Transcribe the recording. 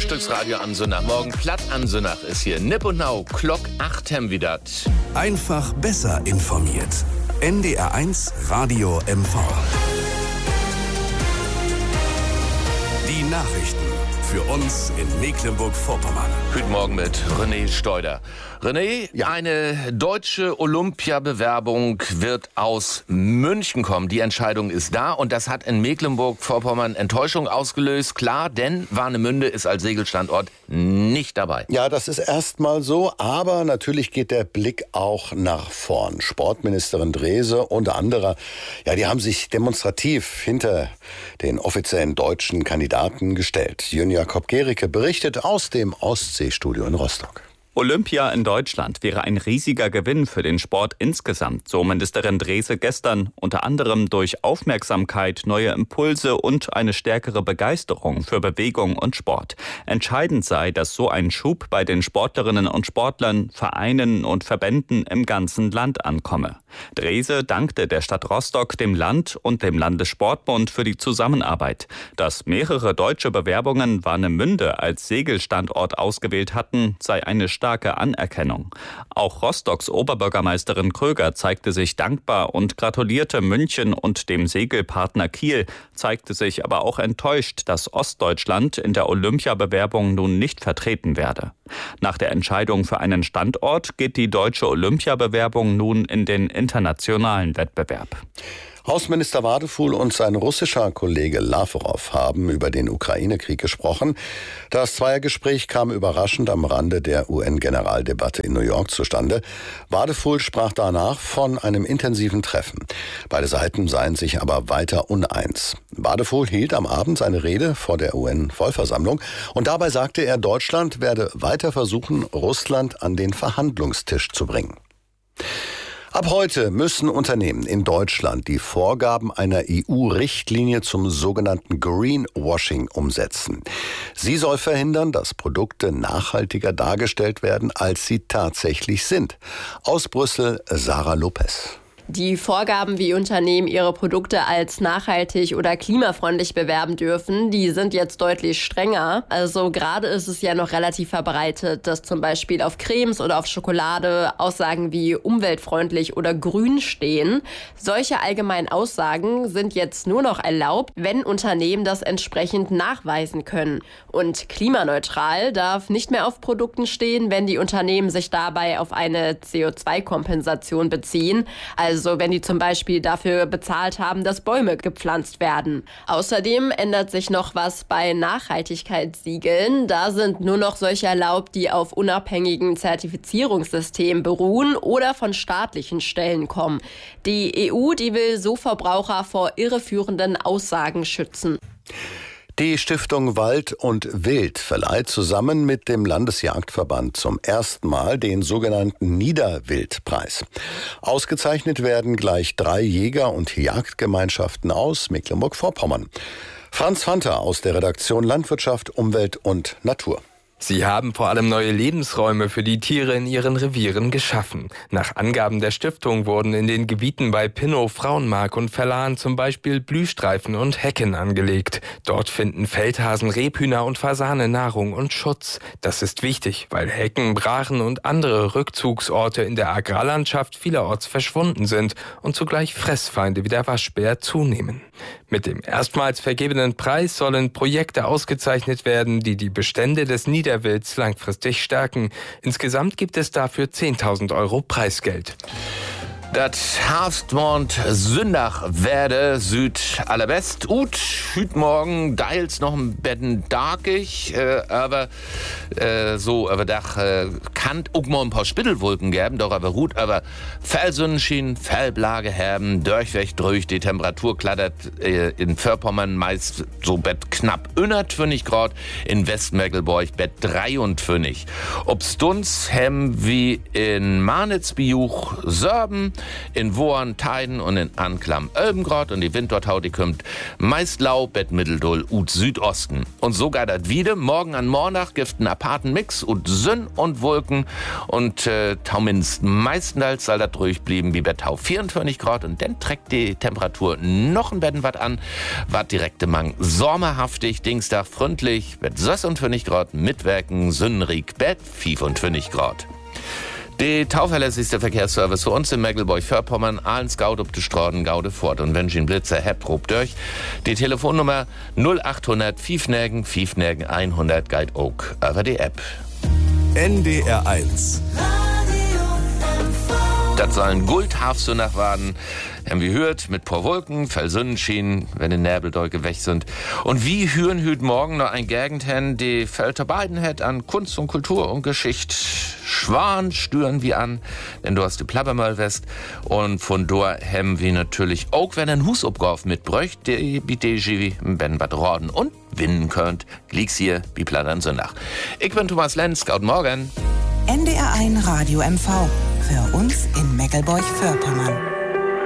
Frühstücksradio am Sonntagmorgen. Platt an Sonntag ist hier. Nipp und Nau, Glock 8 hem wieder. Einfach besser informiert. NDR1 Radio MV. Die Nachrichten für uns in Mecklenburg-Vorpommern. Guten Morgen mit René Steuder. René, eine deutsche Olympiabewerbung wird aus München kommen. Die Entscheidung ist da und das hat in Mecklenburg-Vorpommern Enttäuschung ausgelöst. Klar, denn Warnemünde ist als Segelstandort nicht dabei. Ja, das ist erstmal so, aber natürlich geht der Blick auch nach vorn. Sportministerin Drese und andere, die haben sich demonstrativ hinter den offiziellen deutschen Kandidaten gestellt. Jürgen Jakob-Gericke berichtet aus dem Ostseestudio in Rostock. Olympia in Deutschland wäre ein riesiger Gewinn für den Sport insgesamt, so Ministerin Drese gestern, unter anderem durch Aufmerksamkeit, neue Impulse und eine stärkere Begeisterung für Bewegung und Sport. Entscheidend sei, dass so ein Schub bei den Sportlerinnen und Sportlern, Vereinen und Verbänden im ganzen Land ankomme. Drese dankte der Stadt Rostock, dem Land und dem Landessportbund für die Zusammenarbeit. Dass mehrere deutsche Bewerbungen Warnemünde als Segelstandort ausgewählt hatten, sei eine starke Anerkennung. Auch Rostocks Oberbürgermeisterin Kröger zeigte sich dankbar und gratulierte München und dem Segelpartner Kiel, zeigte sich aber auch enttäuscht, dass Ostdeutschland in der Olympiabewerbung nun nicht vertreten werde. Nach der Entscheidung für einen Standort geht die deutsche Olympiabewerbung nun in den internationalen Wettbewerb. Außenminister Wadefuhl und sein russischer Kollege Lavrov haben über den Ukraine-Krieg gesprochen. Das Zweiergespräch kam überraschend am Rande der UN-Generaldebatte in New York zustande. Wadefuhl sprach danach von einem intensiven Treffen. Beide Seiten seien sich aber weiter uneins. Wadefuhl hielt am Abend seine Rede vor der UN-Vollversammlung und dabei sagte er, Deutschland werde weiter versuchen, Russland an den Verhandlungstisch zu bringen. Ab heute müssen Unternehmen in Deutschland die Vorgaben einer EU-Richtlinie zum sogenannten Greenwashing umsetzen. Sie soll verhindern, dass Produkte nachhaltiger dargestellt werden, als sie tatsächlich sind. Aus Brüssel, Sarah Lopez. Die Vorgaben, wie Unternehmen ihre Produkte als nachhaltig oder klimafreundlich bewerben dürfen, die sind jetzt deutlich strenger. Also gerade ist es ja noch relativ verbreitet, dass zum Beispiel auf Cremes oder auf Schokolade Aussagen wie umweltfreundlich oder grün stehen. Solche allgemeinen Aussagen sind jetzt nur noch erlaubt, wenn Unternehmen das entsprechend nachweisen können. Und klimaneutral darf nicht mehr auf Produkten stehen, wenn die Unternehmen sich dabei auf eine CO2-Kompensation beziehen. Also wenn die zum Beispiel dafür bezahlt haben, dass Bäume gepflanzt werden. Außerdem ändert sich noch was bei Nachhaltigkeitssiegeln. Da sind nur noch solche erlaubt, die auf unabhängigen Zertifizierungssystemen beruhen oder von staatlichen Stellen kommen. Die EU, die will so Verbraucher vor irreführenden Aussagen schützen. Die Stiftung Wald und Wild verleiht zusammen mit dem Landesjagdverband zum ersten Mal den sogenannten Niederwildpreis. Ausgezeichnet werden gleich 3 Jäger- und Jagdgemeinschaften aus Mecklenburg-Vorpommern. Franz Fanter aus der Redaktion Landwirtschaft, Umwelt und Natur. Sie haben vor allem neue Lebensräume für die Tiere in ihren Revieren geschaffen. Nach Angaben der Stiftung wurden in den Gebieten bei Pinnow, Frauenmark und Verlan zum Beispiel Blühstreifen und Hecken angelegt. Dort finden Feldhasen, Rebhühner und Fasane Nahrung und Schutz. Das ist wichtig, weil Hecken, Brachen und andere Rückzugsorte in der Agrarlandschaft vielerorts verschwunden sind und zugleich Fressfeinde wie der Waschbär zunehmen. Mit dem erstmals vergebenen Preis sollen Projekte ausgezeichnet werden, die die Bestände des Niederwilds langfristig stärken. Insgesamt gibt es dafür 10.000 € Preisgeld. Das Haftmond Sündach werde Süd allerbest. Ut, hüt morgen deils noch ein Betten darkig, aber so über Dach kann auch mal ein paar Spittelwolken geben, doch aber gut, aber Fellsonnenschein, Fellblage haben, durchweg durch, die Temperatur klattert in Vorpommern meist so Bett knapp 21 Grad, in Westmeckelborg Bett 23. Ob Stunz hem wie in Marnitz-Biuch Sörben, In Wohren, Teiden und in Anklam Ölbengrad und die Wind dort haut, die kommt meist lau, bet Mitteldull ut Südosten. Und sogar dat wieder, morgen an Mornach gibt ein aparten Mix und Sünn und Wolken und taumindest meistenteils soll dat ruhig blieben wie bei Tau 24 Grad und dann trägt die Temperatur noch ein Betten wat an, wat direkte Mang sommerhaftig, Dienstag freundlich, bet 26 Grad, Mitwerken, Sünnrig, bet 25 Grad. Die tauverlässigste Verkehrsservice für uns in Mecklenburg-Vorpommern, allen Scout ob die Straßen, Gaude fort. Und wenn ich einen Blitzer hab, prob durch. Die Telefonnummer 0800 5 100 Guide Oak über die App. NDR 1. Das soll ein Guldhafsonach werden. Haben wir hört, mit paar Wolken, fell Sonnenschein, wenn die Näbeldolke weg sind. Und wie hören hüt morgen noch ein Gegend hin, die Felter beiden hat an Kunst und Kultur und Geschichte. Schwan stören wir an, denn du hast die Plappermöllwest. Und von dort haben wir natürlich auch, wenn ein Husabgauf mitbräucht, die BDG Ben Bad Rorden und winnen könnt. Glicks hier, wie Plattern Sonntag. Ich bin Thomas Lenz, Guten Morgen. NDR 1 Radio MV. Für uns in Mecklenburg-Vorpommern.